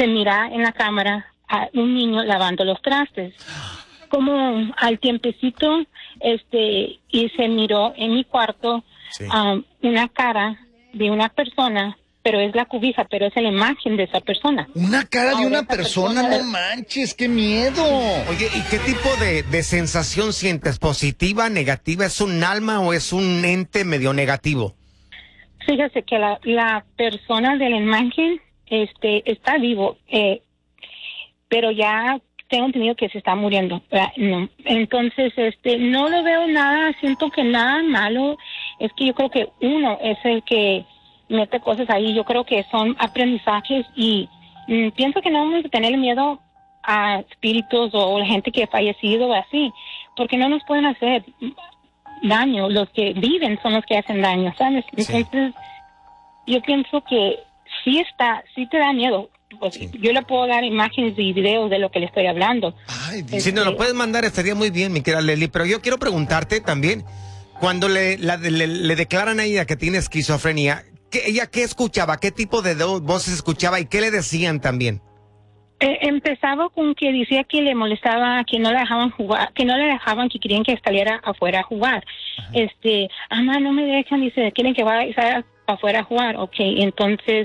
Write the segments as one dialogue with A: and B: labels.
A: se mira en la cámara a un niño lavando los trastes. Como al tiempecito, y se miró en mi cuarto una cara de una persona, pero es la cobija, pero es la imagen de esa persona.
B: Una cara de una persona, no manches, qué miedo.
C: Oye, ¿y qué tipo de sensación sientes? ¿Positiva, negativa? ¿Es un alma o es un ente medio negativo?
A: Fíjese que la persona de la imagen está vivo, pero ya tengo entendido que se está muriendo. No. Entonces, no lo veo nada, siento que nada malo. Es que yo creo que uno es el que mete cosas ahí. Yo creo que son aprendizajes y pienso que no vamos a tener miedo a espíritus o la gente que ha fallecido o así, porque no nos pueden hacer daño. Los que viven son los que hacen daño, ¿sabes?
C: Sí.
A: Entonces, yo pienso que sí te da miedo. Pues sí. Yo le puedo dar imágenes y videos de lo que le estoy hablando.
B: Ay,
C: Si nos lo puedes mandar estaría muy bien, mi querida Leslie, pero yo quiero preguntarte también, cuando le declaran a ella que tiene esquizofrenia, ¿ella qué escuchaba? ¿Qué tipo de voces escuchaba y qué le decían también?
A: Empezaba con que decía que le molestaba, que no le dejaban jugar, que querían que saliera afuera a jugar. Mamá, no me dejan, dice, quieren que vaya afuera a jugar. Okay, entonces,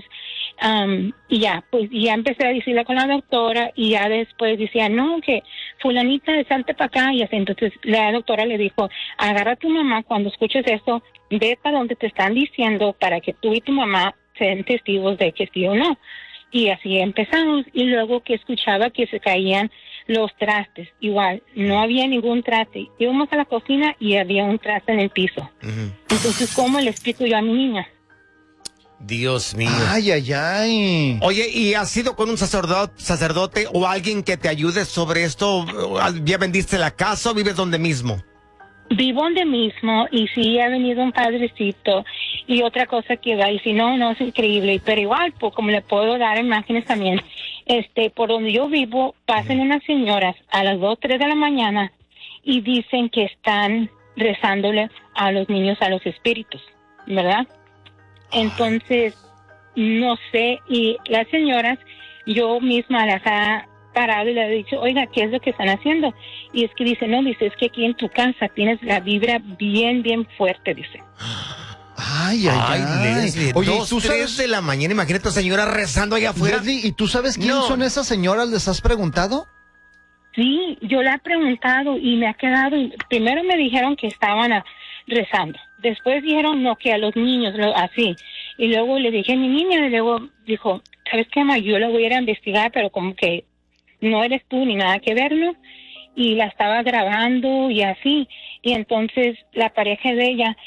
A: y ya empecé a decirle con la doctora y ya después decía, no, que fulanita, salte para acá. Y así, entonces la doctora le dijo, agarra a tu mamá cuando escuches esto, ve para donde te están diciendo para que tú y tu mamá sean testigos de que sí o no. Y así empezamos, y luego que escuchaba que se caían los trastes, igual, no había ningún traste. Íbamos a la cocina y había un traste en el piso. Uh-huh. Entonces, ¿cómo le explico yo a mi niña?
C: Dios mío.
B: Ay, ay, ay.
C: Oye, ¿y has ido con un sacerdote o alguien que te ayude sobre esto? ¿Ya vendiste la casa o vives donde mismo?
A: Vivo donde mismo y sí ha venido un padrecito y otra cosa que va y si no es increíble, pero igual pues como le puedo dar imágenes también, por donde yo vivo pasan unas señoras a las 2, 3 de la mañana y dicen que están rezándole a los niños, a los espíritus, ¿verdad? Entonces no sé, y las señoras yo misma las ha parado y le he dicho, oiga, ¿qué es lo que están haciendo? Y es que dice, es que aquí en tu casa tienes la vibra bien, bien fuerte, dice.
B: Ay,
C: Leslie,
B: oye,
C: 2, 3 de la mañana, imagínate a esta señora rezando allá afuera.
B: Leslie, ¿y tú sabes quién son esas señoras? ¿Les has preguntado?
A: Sí, yo le he preguntado y me ha quedado, primero me dijeron que estaban rezando, después dijeron no, que a los niños, así, y luego le dije a mi niña, y luego dijo, ¿sabes qué, ma? Yo la voy a ir a investigar, pero como que no eres tú ni nada que verlo, y la estaba grabando y así, y entonces la pareja de ella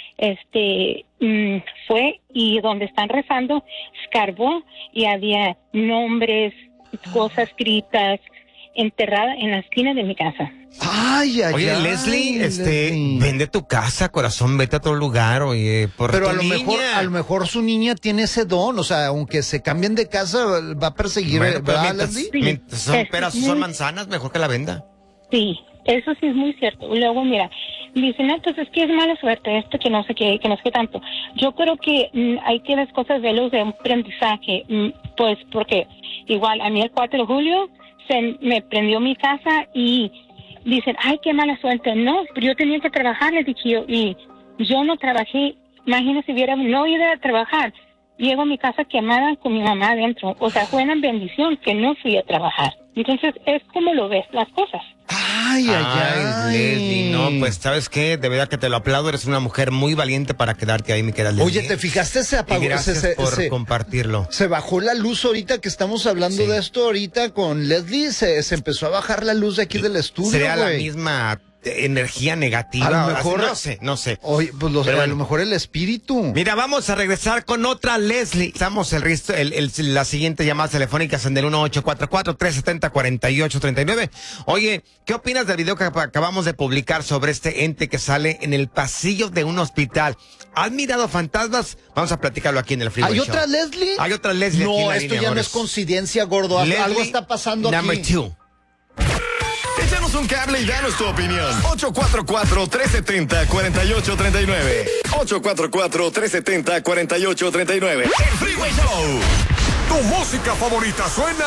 A: fue y donde están rezando escarbó y había nombres, cosas escritas enterradas en la esquina de mi casa.
B: Ay, ay,
C: oye,
B: ay,
C: Leslie, vende tu casa, corazón, vete a otro lugar, oye, por
B: pero
C: tu
B: a lo
C: niña.
B: a lo mejor su niña tiene ese don, o sea, aunque se cambien de casa, va a perseguir,
C: bueno,
B: ¿verdad,
C: mientras,
B: Leslie?
C: mientras son peras o son manzanas, mejor que la venda.
A: Sí, eso sí es muy cierto. Luego, mira, dicen, no, pues es que es mala suerte esto, que no sé qué, tanto. Yo creo que hay que las cosas verlos de un aprendizaje, pues porque igual a mí el 4 de julio me prendió mi casa y dicen, ay, qué mala suerte. No, pero yo tenía que trabajar, les dije yo, y yo no trabajé. Imagínense si hubiera no ido a trabajar. Llego a mi casa quemada con mi mamá adentro. O sea, fue una bendición que no fui a trabajar. Entonces, es como lo ves las cosas.
B: Ay, ay, ay.
C: Leslie, no, pues, ¿sabes qué? De verdad que te lo aplaudo. Eres una mujer muy valiente para quedarte ahí, mi querida Leslie.
B: Oye, ¿te fijaste? Se apagó.
C: Y gracias por compartirlo.
B: Se bajó la luz ahorita que estamos hablando de esto ahorita con Leslie. Se empezó a bajar la luz de aquí del estudio,
C: ¿sería la misma energía negativa?
B: A lo mejor,
C: no sé.
B: Oye, pues a lo mejor el espíritu.
C: Mira, vamos a regresar con otra Leslie. Estamos la siguiente llamada telefónica es en el 1844-370-4839. Oye, ¿qué opinas del video que acabamos de publicar sobre este ente que sale en el pasillo de un hospital? ¿Has mirado fantasmas? Vamos a platicarlo aquí en el Freeway
B: ¿Hay
C: Show.
B: otra Leslie?
C: Hay otra Leslie aquí en la
B: esto
C: línea,
B: ya no es coincidencia, gordo.
C: Leslie,
B: algo está pasando
C: number
B: aquí.
C: 2.
D: Échanos un cable y danos tu opinión. 844-370-4839. 844-370-4839. El Freeway Show.
E: Tu música favorita suena